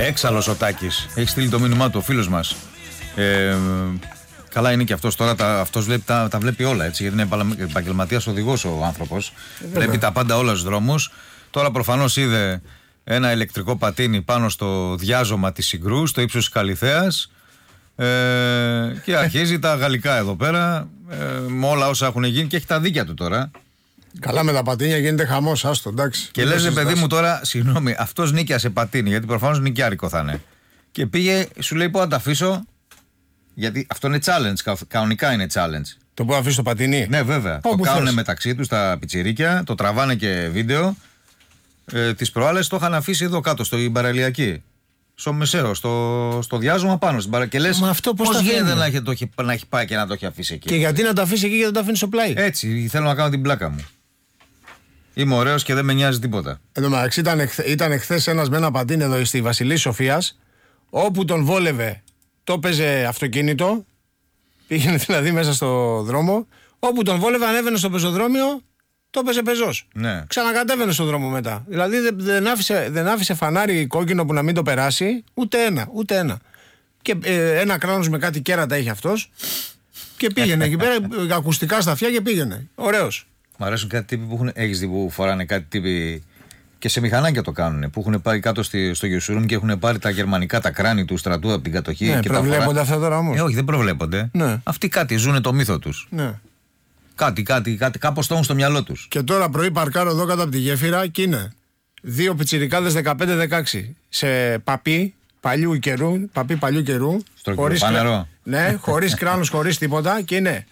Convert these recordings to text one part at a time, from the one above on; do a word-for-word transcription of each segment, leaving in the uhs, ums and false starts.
Έξαλλος ο Τάκης. Έχει στείλει το μήνυμά του ο φίλος μας. Ε, καλά είναι και αυτός τώρα. Τα, αυτός βλέπει, τα, τα βλέπει όλα έτσι. Γιατί είναι επαγγελματίας οδηγός ο άνθρωπος. Ε, βλέπει τα πάντα όλα στους δρόμους. Τώρα προφανώς είδε ένα ηλεκτρικό πατίνι πάνω στο διάζωμα της Συγκρού, στο ύψος της Καλιθέας. Ε, και αρχίζει τα γαλλικά εδώ πέρα. Ε, με όλα όσα έχουν γίνει και έχει τα δίκια του τώρα. Καλά, με τα πατίνια γίνεται χαμός, άστο, εντάξει. Και λες, παιδί μου, τώρα, συγγνώμη, αυτός νίκιασε πατίνι, γιατί προφανώς νοικιάρικο θα είναι. Και πήγε, σου λέει, πού να τα αφήσω. Γιατί αυτό είναι challenge, κανονικά είναι challenge. Το πού αφήσει το πατίνι. Ναι, βέβαια. Όπου το κάνουν μεταξύ τους τα πιτσιρίκια, το τραβάνε και βίντεο. Ε, τις προάλλες το είχαν αφήσει εδώ κάτω, στο παραλιακή. Στο μεσαίο, στο, στο διάζωμα πάνω στην παραλιακή. Και λες, μα αυτό πώς πώς γίνεται να έχει, το έχει, να έχει πάει και να το έχει αφήσει εκεί. Και γιατί να το αφήσει εκεί και δεν το αφήνει στο πλάι. Έτσι, θέλω να κάνω την πλάκα μου. Είμαι ωραίος και δεν με νοιάζει τίποτα. Εν τω μεταξύ, ήταν, ήταν εχθές ένας με ένα πατίνι εδώ στη Βασιλής Σοφίας, όπου τον βόλευε, το παίζε αυτοκίνητο, πήγαινε δηλαδή μέσα στο δρόμο, όπου τον βόλευε, ανέβαινε στο πεζοδρόμιο, το παίζε πεζός. Ναι. Ξανακατέβαινε στον δρόμο μετά. Δηλαδή δεν, δεν, άφησε, δεν άφησε φανάρι κόκκινο που να μην το περάσει, ούτε ένα, ούτε ένα. Και ε, ένα κράνος με κάτι κέρατα είχε αυτός, και πήγαινε εκεί πέρα, ακουστικά στα αυτιά και πήγαινε. Ωραίος. Μ' αρέσουν κάτι τύποι που έχουν, έχεις δει που φοράνε κάτι τύποι και σε μηχανάκια το κάνουν. Που έχουν πάρει κάτω στη, στο Γιουσούρούμ και έχουν πάρει τα γερμανικά, τα κράνη του στρατού από την κατοχή. Ναι, και προβλέπονται τα αυτά τώρα όμως. Ε, όχι, δεν προβλέπονται. Ναι. Αυτοί κάτι ζουν το μύθο τους. Ναι. Κάτι, κάτι, κάτι, κάπως το έχουν στο μυαλό τους. Και τώρα πρωί παρκάρω εδώ κάτω από τη γέφυρα και είναι δύο πιτσιρικάδες δεκαπέντε δεκαέξι σε παπί παλιού καιρού. Παπί παλιού καιρού. Χωρίς κράνο. Ναι, χωρίς κράνος, χωρίς τίποτα. Και είναι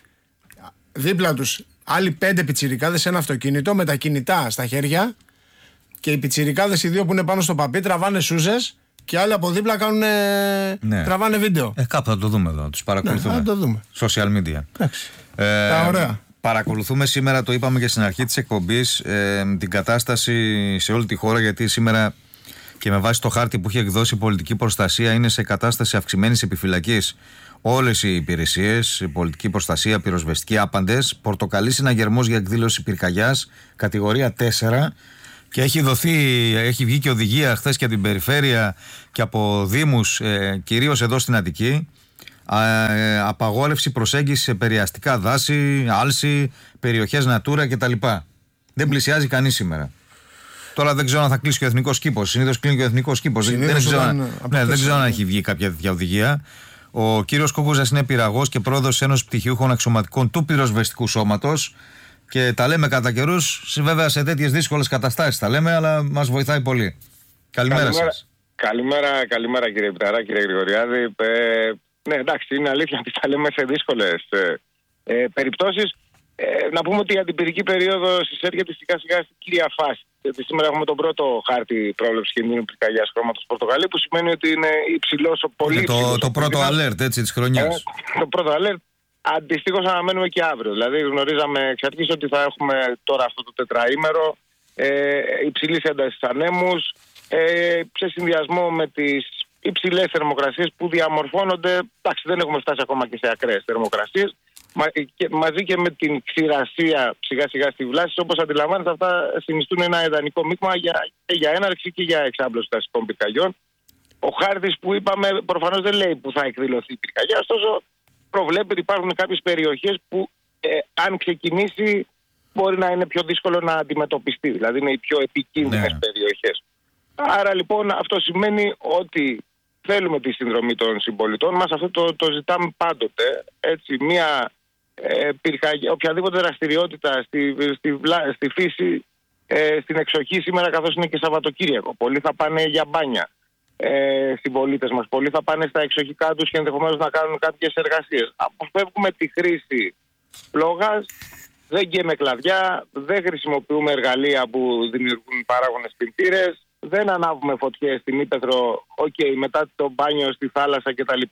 δίπλα τους άλλοι πέντε πιτσιρικάδες σε ένα αυτοκίνητο με τα κινητά στα χέρια. Και οι πιτσιρικάδες οι δύο που είναι πάνω στο παπί τραβάνε σούζες. Και άλλοι από δίπλα κάνουν, ναι. τραβάνε βίντεο. Ε, κάπου θα το δούμε εδώ. Τους παρακολουθούμε. Ναι, θα το δούμε. Social media. Εντάξει. Ε, τα ωραία. Παρακολουθούμε σήμερα, το είπαμε και στην αρχή της εκπομπής, ε, την κατάσταση σε όλη τη χώρα, γιατί σήμερα και με βάση το χάρτη που έχει εκδώσει η πολιτική προστασία είναι σε κατάσταση αυξημένης επιφυλακής όλες οι υπηρεσίες, πολιτική προστασία, πυροσβεστική, άπαντες. Πορτοκαλί συναγερμός για εκδήλωση πυρκαγιάς, κατηγορία τέσσερα. Και έχει δοθεί, έχει βγει και οδηγία χθες και από την περιφέρεια και από δήμους, ε, κυρίως εδώ στην Αττική. Ε, απαγόρευση προσέγγιση σε περιαστικά δάση, άλση, περιοχές Natura κτλ. Δεν πλησιάζει κανείς σήμερα. Τώρα δεν ξέρω αν θα κλείσει και ο εθνικός κήπος. Συνήθως κλείνει και ο εθνικός κήπος. Δεν, δεν, ξέρω, ναι, δεν ξέρω αν έχει βγει κάποια τέτοια οδηγία. Ο κύριος Κούκουζας είναι πυραγός και πρόεδρος της Ένωσης Πτυχιούχων Αξιωματικών του Πυροσβεστικού Σώματος. Και τα λέμε κατά καιρούς, βέβαια σε τέτοιες δύσκολες καταστάσεις τα λέμε, αλλά μας βοηθάει πολύ. Καλημέρα, καλημέρα σας. Καλημέρα, καλημέρα κύριε Πιταρά, κύριε Γρηγοριάδη. Ε, ναι, εντάξει, είναι αλήθεια ότι τα λέμε σε δύσκολες ε, ε, περιπτώσεις. Ε, να πούμε ότι η αντιπυρική περίοδος εισέρχεται σιγά σιγά στην κύρια φάση. Γιατί σήμερα έχουμε τον πρώτο χάρτη πρόβλεψης κινδύνου πυρκαγιάς χρώματος Πορτοκαλί, που σημαίνει ότι είναι υψηλός, πολύ το, υψηλός. Το πρώτο alert έτσι της χρονιάς. Ε, το πρώτο alert. Αντιστοίχως αναμένουμε και αύριο. Δηλαδή γνωρίζαμε εξ αρχής ότι θα έχουμε τώρα αυτό το τετραήμερο ε, υψηλής έντασης ανέμους, ε, σε συνδυασμό με τις υψηλές θερμοκρασίες που διαμορφώνονται. Εντάξει, δεν έχουμε φτάσει ακόμα και σε ακραίες θερμοκρασίες. Μα, και, μαζί και με την ξηρασία σιγά σιγά στη βλάση, όπως αντιλαμβάνεστε, αυτά συνιστούν ένα ιδανικό μείγμα για, και για έναρξη και για εξάπλωση δασικών πυρκαγιών. Ο χάρτης που είπαμε προφανώς δεν λέει που θα εκδηλωθεί η πυρκαγιά, ωστόσο προβλέπει ότι υπάρχουν κάποιες περιοχές που ε, αν ξεκινήσει μπορεί να είναι πιο δύσκολο να αντιμετωπιστεί. Δηλαδή είναι οι πιο επικίνδυνες, ναι, περιοχές. Άρα λοιπόν αυτό σημαίνει ότι θέλουμε τη συνδρομή των συμπολιτών μας. Αυτό το, το ζητάμε πάντοτε. Έτσι, μια ε, πυρκαγιά, οποιαδήποτε δραστηριότητα στη, στη, στη φύση, ε, στην εξοχή σήμερα, καθώς είναι και Σαββατοκύριακο. Πολλοί θα πάνε για μπάνια. Ε, συμπολίτες μας. Πολλοί θα πάνε στα εξοχικά τους και ενδεχομένως να κάνουν κάποιες εργασίες. Αποφεύγουμε τη χρήση πλόγας, δεν γκαίμε κλαδιά, δεν χρησιμοποιούμε εργαλεία που δημιουργούν παράγονες πλημμύρες, δεν ανάβουμε φωτιές στην ύπαιθρο, okay, μετά το μπάνιο στη θάλασσα κτλ.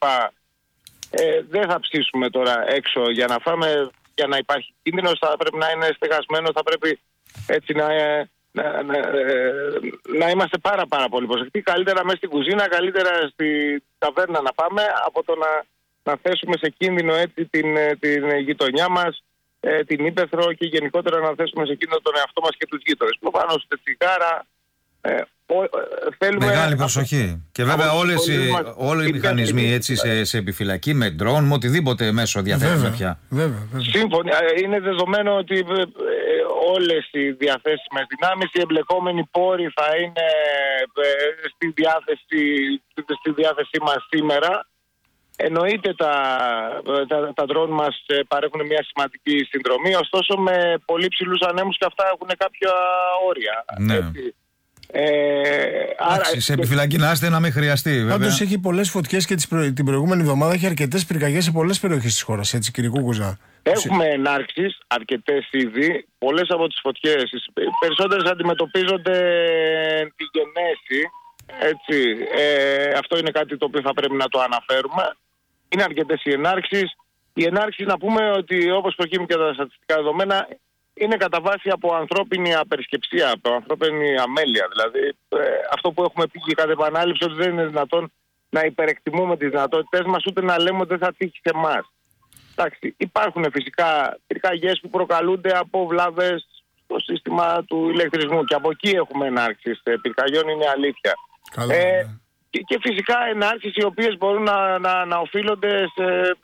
Ε, δεν θα ψήσουμε τώρα έξω για να φάμε, για να υπάρχει κίνδυνος, θα πρέπει να είναι στεγασμένο, θα πρέπει έτσι να... Ε, Να, να, να είμαστε πάρα πάρα πολύ προσεκτικοί. Καλύτερα μέσα στην κουζίνα, καλύτερα στη ταβέρνα να πάμε, από το να, να θέσουμε σε κίνδυνο έτσι την, την γειτονιά μας, την ύπαιθρο, και γενικότερα να θέσουμε σε κίνδυνο τον εαυτό μας και τους γείτονες. Προφανώς τα τσιγάρα, Ε, ο, θέλουμε Μεγάλη προσοχή. Και βέβαια όλες οι, όλοι οι μηχανισμοί έτσι, σε, σε επιφυλακή, με ντρόν, με οτιδήποτε μέσο διαθέτουμε πια. Βέβαια, βέβαια. Σύμφωνα. Είναι δεδομένο ότι ε, όλες οι διαθέσιμες δυνάμεις, οι εμπλεκόμενοι πόροι θα είναι ε, στη, διάθεση, στη διάθεσή μας σήμερα. Εννοείται τα, τα, τα ντρόν μας παρέχουν μια σημαντική συνδρομή, ωστόσο με πολύ ψηλούς ανέμους και αυτά έχουν κάποια όρια. Ναι. Έτσι. Ε, άρα, σε επιφυλακή να είστε να μην χρειαστεί. Πάντως έχει πολλές φωτιές και προ... την προηγούμενη εβδομάδα έχει αρκετές πυρκαγιές σε πολλές περιοχές της χώρας, έτσι κύριε Κούκουζα. Έχουμε ενάρξεις αρκετές ήδη. Πολλές από τις φωτιές, οι περισσότερες αντιμετωπίζονται τη γενέση. Έτσι. Ε, αυτό είναι κάτι το οποίο θα πρέπει να το αναφέρουμε. Είναι αρκετές οι ενάρξεις. Οι ενάρξεις, να πούμε ότι όπως προκύπτουν και τα στατιστικά δεδομένα, είναι κατά βάση από ανθρώπινη απερισκεψία, από ανθρώπινη αμέλεια. Δηλαδή, ε, αυτό που έχουμε πει και κατά επανάληψη, ότι δεν είναι δυνατόν να υπερεκτιμούμε τις δυνατότητες μας, ούτε να λέμε ότι δεν θα τύχει σε εμάς. Εντάξει, υπάρχουν φυσικά πυρκαγιές που προκαλούνται από βλάβες στο σύστημα του ηλεκτρισμού και από εκεί έχουμε ενάρξεις πυρκαγιών, είναι αλήθεια. Καλά, ε, ναι. και, και φυσικά ενάρξεις οι οποίες μπορούν να, να, να οφείλονται σε,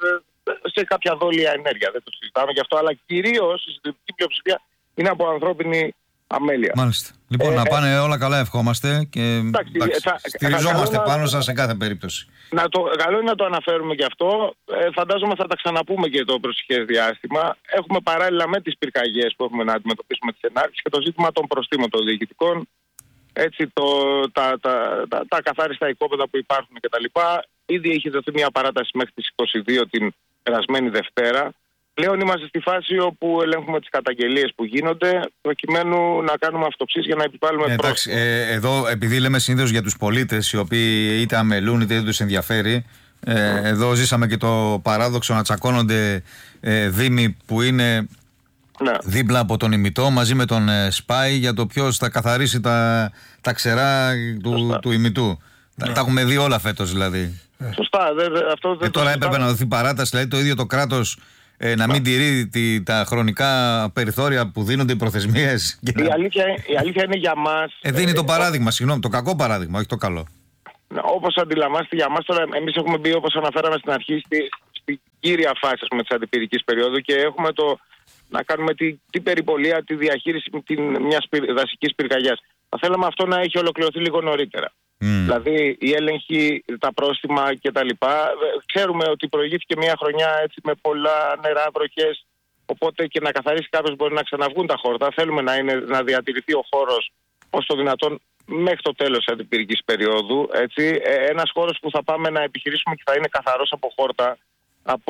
σε κάποια δόλια ενέργεια. Δεν το συζητάμε γι' αυτό, αλλά κυρίως η συντριπτική πλειοψηφία είναι από ανθρώπινη αμέλεια. Μάλιστα. Λοιπόν, ε, να πάνε ε, όλα καλά, ευχόμαστε και εντάξει, εντάξει, θα, στηριζόμαστε θα, πάνω να, σας σε κάθε περίπτωση. Να το, καλό είναι να το αναφέρουμε και αυτό. Ε, φαντάζομαι θα τα ξαναπούμε και το προσεχές διάστημα. Έχουμε παράλληλα με τις πυρκαγιές που έχουμε να αντιμετωπίσουμε τις ενάρξεις και το ζήτημα των προστήμων των διοικητικών. Έτσι, το, τα, τα, τα, τα καθάριστα οικόπεδα που υπάρχουν κτλ. Ήδη έχει δοθεί μια παράταση μέχρι τις είκοσι δύο την περασμένη Δευτέρα. Πλέον είμαστε στη φάση όπου ελέγχουμε τις καταγγελίες που γίνονται, προκειμένου να κάνουμε αυτοψίες για να επιβάλλουμε ε, πρόστιμο. Ε, εδώ, επειδή λέμε συνήθως για τους πολίτες, οι οποίοι είτε αμελούν είτε δεν τους ενδιαφέρει, ε, εδώ ζήσαμε και το παράδοξο να τσακώνονται ε, δήμοι που είναι ναι. δίπλα από τον ημιτό μαζί με τον ε, Σπάι για το ποιος θα καθαρίσει τα, τα ξερά του, του ημιτού. Ναι. Τα, τα έχουμε δει όλα φέτος δηλαδή. Σωστά. Δε, δε, αυτό δεν ε, τώρα έπρεπε να δοθεί παράταση, δηλαδή το ίδιο το κράτος ε, να μην τηρεί τη, τα χρονικά περιθώρια που δίνονται οι προθεσμίες. Η, να... αλήθεια, η αλήθεια είναι για μας... Ε, δίνει ε, το παράδειγμα, ε, συγγνώμη, το κακό παράδειγμα, όχι το καλό. Όπως αντιλαμβάνεστε για μας τώρα, εμείς έχουμε μπει όπως αναφέραμε στην αρχή στη, στη κύρια φάση της αντιπυρικής περίοδου και έχουμε το να κάνουμε την τη περιπολία, τη διαχείριση την, μιας πυρ, δασικής πυρκαγιάς. Θα θέλαμε αυτό να έχει ολοκληρωθεί λίγο νωρίτερα. Mm. Δηλαδή η έλεγχη, τα πρόστιμα κτλ. Ξέρουμε ότι προηγήθηκε μια χρονιά έτσι, με πολλά νερά, βροχές. Οπότε και να καθαρίσει κάποιος μπορεί να ξαναβγούν τα χόρτα. Θέλουμε να, είναι, να διατηρηθεί ο χώρος όσο το δυνατόν μέχρι το τέλος της αντιπυρικής περίοδου. Έτσι. Ένας χώρος που θα πάμε να επιχειρήσουμε και θα είναι καθαρός από χόρτα, από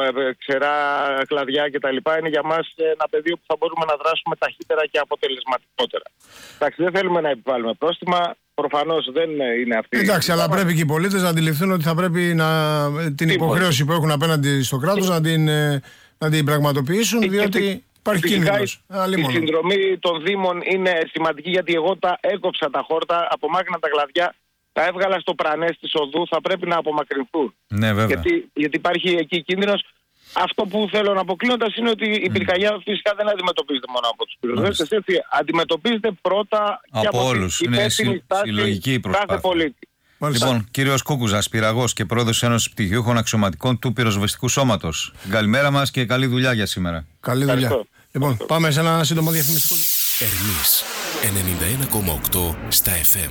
ξερά κλαδιά κτλ. Είναι για μας ένα πεδίο που θα μπορούμε να δράσουμε ταχύτερα και αποτελεσματικότερα. Εντάξει, δεν θέλουμε να επιβάλλουμε πρόστιμα. Προφανώς δεν είναι αυτή. Εντάξει, αλλά πρέπει και οι πολίτες να αντιληφθούν ότι θα πρέπει να, την υποχρέωση που έχουν απέναντι στο κράτος να την, να την πραγματοποιήσουν, και διότι και υπάρχει κίνδυνος. Η συνδρομή των Δήμων είναι σημαντική γιατί εγώ τα έκοψα τα χόρτα, απομάκρυνα τα κλαδιά, τα έβγαλα στο πρανές της οδού, θα πρέπει να απομακρυνθούν. Ναι, βέβαια. Γιατί, γιατί υπάρχει εκεί κίνδυνος. Αυτό που θέλω να αποκλίνοντας είναι ότι η πυρκαγιά φυσικά δεν αντιμετωπίζεται μόνο από τους πυροσβέστες. Έτσι, αντιμετωπίζεται πρώτα από, και από όλους. την υπεύθυνη στάση κάθε πολίτη. Μάλιστα. Λοιπόν, κύριος Κούκουζας, πυραγός και πρόεδρος Ένωσης Πτυχιούχων Αξιωματικών του Πυροσβεστικού Σώματος. Καλημέρα μας και καλή δουλειά για σήμερα. Καλή δουλειά. Ευχαριστώ. Λοιπόν, Ευχαριστώ. Πάμε σε ένα σύντομο διαφημιστικό. Ερμής ενενήντα ένα κόμμα οκτώ στα εφ εμ.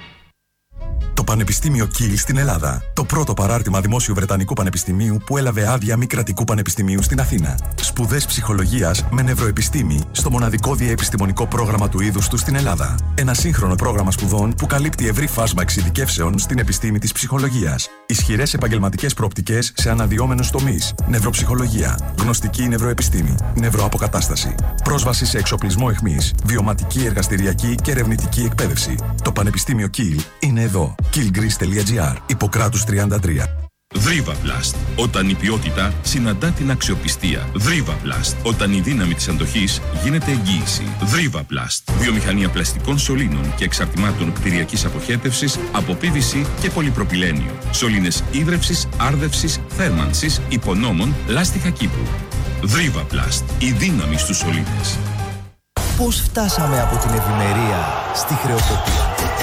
Το Πανεπιστήμιο Κιλ στην Ελλάδα. Το πρώτο παράρτημα δημόσιου Βρετανικού Πανεπιστημίου που έλαβε άδεια μη κρατικού πανεπιστημίου στην Αθήνα. Σπουδές ψυχολογίας με νευροεπιστήμη στο μοναδικό διαεπιστημονικό πρόγραμμα του είδους του στην Ελλάδα. Ένα σύγχρονο πρόγραμμα σπουδών που καλύπτει ευρύ φάσμα εξειδικεύσεων στην επιστήμη της ψυχολογίας. Ισχυρές επαγγελματικές προοπτικές σε αναδυόμενους τομείς. Νευροψυχολογία, γνωστική νευροεπιστήμη, νευροαποκατάσταση. Πρόσβαση σε εξοπλισμό αιχμής, βιωματική, εργαστηριακή και ερευνητική εκπαίδευση. Το Πανεπιστήμιο Κιλ είναι εδώ. κιλ γκρις τελεία τζι άρ, Ιπποκράτους τριάντα τρία. Δρίβαβλαστ. Όταν η ποιότητα συναντά την αξιοπιστία. Δρίβαβλαστ. Όταν η δύναμη της αντοχής γίνεται εγγύηση. Δρίβαβλαστ. Βιομηχανία πλαστικών σωλήνων και εξαρτημάτων κτηριακής αποχέτευσης από πι βι σι και πολυπροπυλένιο. Σωλήνες ίδρευσης, άρδευσης, θέρμανσης, υπονόμων, λάστιχα κήπου. Δρίβαβλαστ. Η δύναμη στους σωλήνες. Πώς φτάσαμε από την ευημερία στη χρεοκοπία?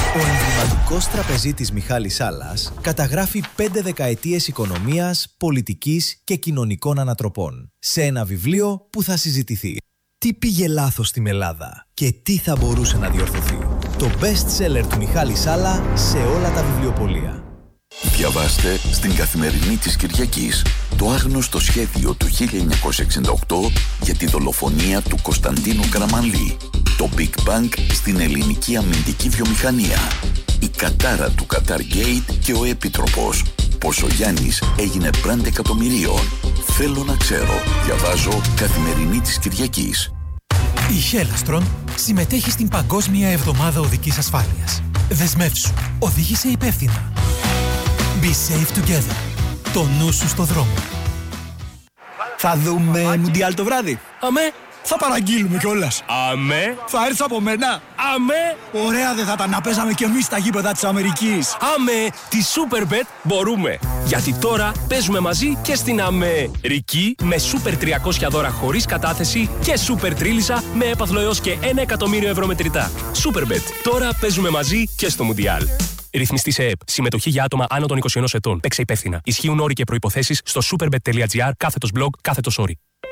Ο εμβληματικός τραπεζίτης Μιχάλης Σάλλας καταγράφει πέντε δεκαετίες οικονομίας, πολιτικής και κοινωνικών ανατροπών σε ένα βιβλίο που θα συζητηθεί. Τι πήγε λάθος στην Ελλάδα και τι θα μπορούσε να διορθωθεί. Το best seller του Μιχάλη Σάλλα σε όλα τα βιβλιοπωλεία. Διαβάστε στην Καθημερινή της Κυριακής το άγνωστο σχέδιο του χίλια εννιακόσια εξήντα οκτώ για τη δολοφονία του Κωνσταντίνου Καραμανλή. Το Big Bang στην ελληνική αμυντική βιομηχανία. Η κατάρα του Qatar Gate και ο Επίτροπος. Πως ο Γιάννης έγινε μπραντ εκατομμυρίων. Θέλω να ξέρω. Διαβάζω Καθημερινή της Κυριακής. Η Hellastron συμμετέχει στην Παγκόσμια Εβδομάδα Οδικής Ασφάλειας. Δεσμεύσου. Οδήγησε υπεύθυνα. Be safe together. Το νου σου στο δρόμο. Θα δούμε Μουντιάλ το βράδυ. Αμέ. Θα παραγγείλουμε κιόλας. Αμέ. Θα έρθεις από μένα. Αμέ. Ωραία δεν θα τα να παίζαμε κι εμείς στα γήπεδα της Αμερικής. Αμέ. Τη Superbet μπορούμε. Γιατί τώρα παίζουμε μαζί και στην Αμερική με Super τριακόσια δώρα χωρίς κατάθεση και Super Τρίλισσα με έπαθλο έως και ένα εκατομμύριο ευρώ μετρητά. Superbet. Τώρα παίζουμε μαζί και στο Μουντιάλ. Ρυθμιστή σε ΕΕΠ. Συμμετοχή για άτομα άνω των είκοσι ενός ετών. Παίξε υπεύθυνα. Ισχύουν όροι και προϋποθέσεις στο superbet.gr κάθετος blog κάθετος όροι.